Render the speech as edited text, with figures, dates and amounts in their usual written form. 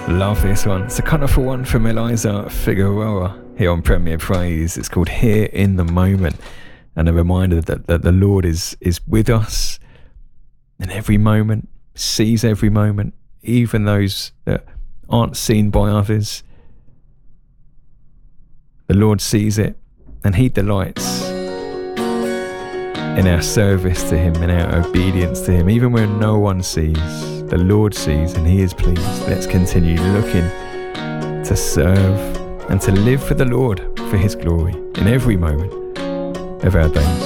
Love this one. It's a kind of one from Eliza Figueroa here on Premier Praise. It's called Here in the Moment, and a reminder that the Lord is with us in every moment, sees every moment, even those that aren't seen by others. The Lord sees it, and He delights in our service to Him, in our obedience to Him, even when no one sees. The Lord sees, and He is pleased. Let's continue looking to serve and to live for the Lord, for His glory, in every moment of our days.